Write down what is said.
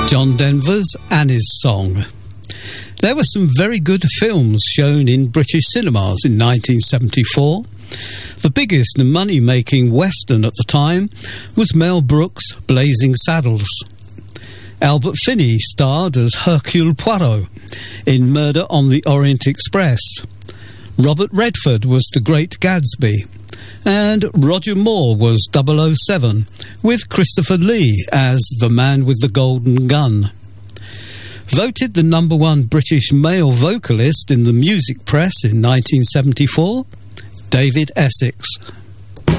John Denver's Annie's Song. There were some very good films shown in British cinemas in 1974. The biggest money-making western at the time was Mel Brooks' Blazing Saddles. Albert Finney starred as Hercule Poirot in Murder on the Orient Express. Robert Redford was the Great Gatsby, and Roger Moore was 007, with Christopher Lee as the Man with the Golden Gun. Voted the #1 British male vocalist in the music press in 1974, David Essex.